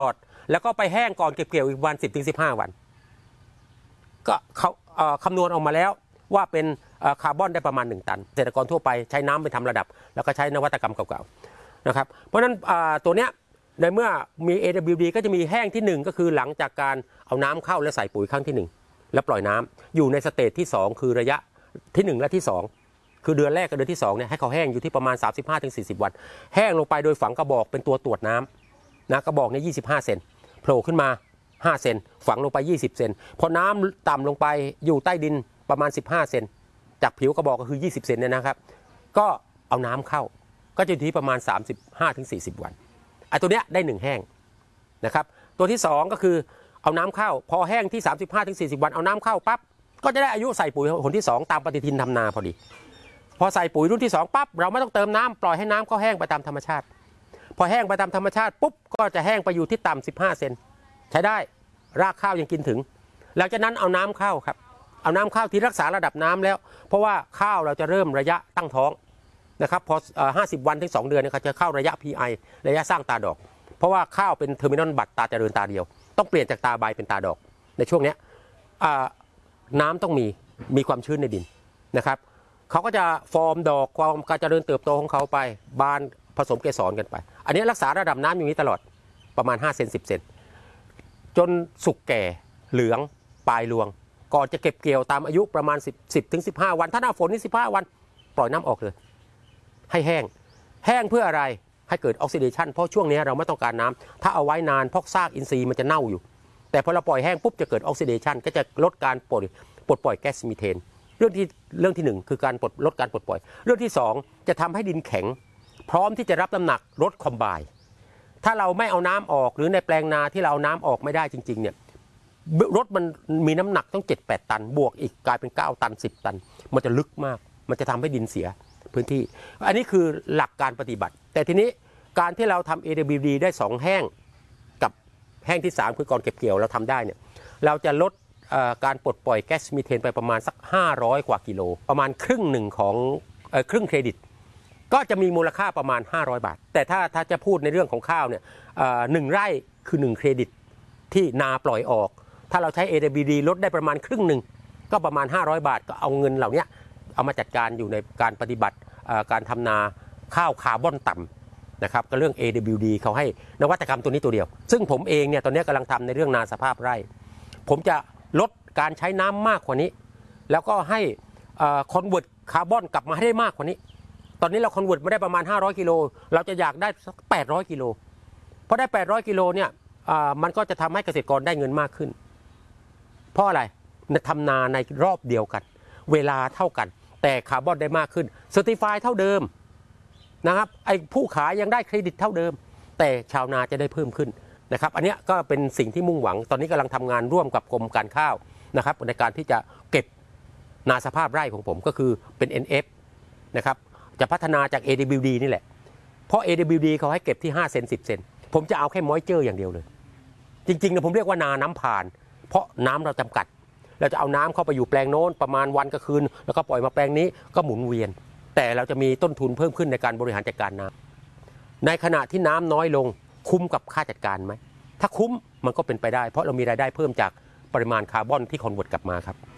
ดแล้วก็ไปแห้งก่อนเก็บเกี่ยวอีกวัน10-15 วันก็เขาคำนวณออกมาแล้วว่าเป็นคาร์บอนได้ประมาณ1 ตันเกษตรกรทั่วไปใช้น้ำไปทำระดับแล้วก็ใช้นวัตกรรมเก่าๆนะครับเพราะฉะนั้นตัวเนี้ยในเมื่อมี AWD ก็จะมีแห้งที่1ก็คือหลังจากการเอาน้ำเข้าและใส่ปุ๋ยครั้งที่1แล้วปล่อยน้ำอยู่ในสเตจที่2คือระยะที่1และที่2คือเดือนแรกกับเดือนที่2เนี่ยให้เขาแห้งอยู่ที่ประมาณ35-40 วันแห้งลงไปโดยฝังกระบอกเป็นตัวตรวจน้ำนะกระบอกเนี่ย25 เซนโผล่ขึ้นมา5 เซนฝังลงไป20 เซนพอน้ำต่ำลงไปอยู่ใต้ดินประมาณ15 เซนจากผิวกระบอกก็คือ20 เซนเนี่ยนะครับก็เอาน้ำเข้าก็จะอยู่ที่ประมาณ35-40 วันไอ้ตัวเนี้ยได้1แห้งนะครับตัวที่2ก็คือเอาน้ำเข้าพอแห้งที่35-40 วันเอาน้ำเข้าปั๊บก็จะได้อายุใส่ปุ๋ยหนที่2ตามปฏิทินทำนาพอดีพอใส่ปุ๋ยรุ่นที่2ปั๊บเราไม่ต้องเติมน้ำปล่อยให้น้ำเขาแห้งไปตามธรรมชาติพอแห้งไปตามธรรมชาติปุ๊บก็จะแห้งไปอยู่ที่ต่ำ15 เซนใช้ได้รากข้าวยังกินถึงหลังจากนั้นเอาน้ำเข้าครับเอาน้ำเข้าที่รักษาระดับน้ำแล้วเพราะว่าข้าวเราจะเริ่มระยะตั้งท้องนะครับพอ50 วันถึง2 เดือนเนี่ยเขาจะเข้าระยะ PI ระยะสร้างตาดอกเพราะว่าข้าวเป็นเทอร์มินอลบัตตาเจริญตาเดียวต้องเปลี่ยนจากตาใบเป็นตาดอกในช่วงนี้น้ำต้องมีความชื้นในดินนะครับเขาก็จะฟอร์มดอกความการเจริญเติบโตของเขาไปบานผสมเกสรกันไปอันนี้รักษาระดับน้ำอย่างนี้ตลอดประมาณ5 เซน10 เซนจนสุกแก่เหลืองปลายรวงก่อนจะเก็บเกี่ยวตามอายุประมาณ10-15 วันถ้าหน้าฝนนี่15 วันปล่อยน้ำออกเลยให้แห้งเพื่ออะไรให้เกิดออกซิเดชันเพราะช่วงนี้เราไม่ต้องการน้ำถ้าเอาไว้นานพอกซากอินทรีย์มันจะเน่าอยู่แต่พอเราปล่อยแห้งปุ๊บจะเกิดออกซิเดชันก็จะลดการปลดปล่อยแก๊สมีเทนเรื่องที่1คือการลดการปลดปล่อยเรื่องที่2จะทำให้ดินแข็งพร้อมที่จะรับน้ำหนักลดคอมไบน์ถ้าเราไม่เอาน้ำออกหรือในแปลงนาที่เราเอาน้ำออกไม่ได้จริงๆเนี่ยรถมันมีน้ำหนักต้อง7-8 ตันบวกอีกกลายเป็น9 ตัน10 ตันมันจะลึกมากมันจะทำให้ดินเสียพื้นที่อันนี้คือหลักการปฏิบัติแต่ทีนี้การที่เราทำ AWD ได้2 แห้งกับแห้งที่3คือก่อนเก็บเกี่ยวเราทำได้เนี่ยเราจะลดการปลดปล่อยแก๊สมีเทนไปประมาณสัก500 กว่ากิโลประมาณครึ่งหนึ่งของครึ่งเครดิตก็จะมีมูลค่าประมาณ500 บาทแต่ถ้าจะพูดในเรื่องของข้าวเนี่ย1 ไร่คือ1 เครดิตที่นาปล่อยออกถ้าเราใช้ AWD ลดได้ประมาณครึ่งหนึ่งก็ประมาณ500 บาทก็เอาเงินเหล่านี้เอามาจัดการอยู่ในการปฏิบัติการทำนาข้าวคาร์บอนต่ำนะครับก็เรื่อง AWD เขาให้นวัตกรรมตัวนี้ตัวเดียวซึ่งผมเองเนี่ยตอนนี้กำลังทำในเรื่องนาสภาพไร่ผมจะลดการใช้น้ำมากกว่านี้แล้วก็ให้คอนเวิร์ตคาร์บอนกลับมาให้ได้มากกว่านี้ตอนนี้เราคอนเวิร์ตมาได้ประมาณ500 กิโลเราจะอยากได้สัก800 กิโลเพราะได้800 กิโลเนี่ยมันก็จะทำให้เกษตรกรได้เงินมากขึ้นเพราะอะไรทำนาในรอบเดียวกันเวลาเท่ากันแต่คาร์บอนได้มากขึ้นเซอร์ติฟายเท่าเดิมนะครับไอ้ผู้ขายยังได้เครดิตเท่าเดิมแต่ชาวนาจะได้เพิ่มขึ้นนะครับอันนี้ก็เป็นสิ่งที่มุ่งหวังตอนนี้กำลังทำงานร่วมกับกรมการข้าวนะครับในการที่จะเก็บนาสภาพไร่ของผมก็คือเป็น NF นะครับจะพัฒนาจาก AWD นี่แหละเพราะ AWD เขาให้เก็บที่5 เซน10 เซนผมจะเอาแค่มอยเจอร์อย่างเดียวเลยจริงๆนะผมเรียกว่านาน้ำผ่านเพราะน้ำเราจำกัดเราจะเอาน้ำเข้าไปอยู่แปลงโน้นประมาณวันกับคืนแล้วก็ปล่อยมาแปลงนี้ก็หมุนเวียนแต่เราจะมีต้นทุนเพิ่มขึ้นในการบริหารจัดการน้ำในขณะที่น้ำน้อยลงคุ้มกับค่าจัดการไหมถ้าคุ้มมันก็เป็นไปได้เพราะเรามีรายได้เพิ่มจากปริมาณคาร์บอนที่คอนเวิร์ตกลับมาครับ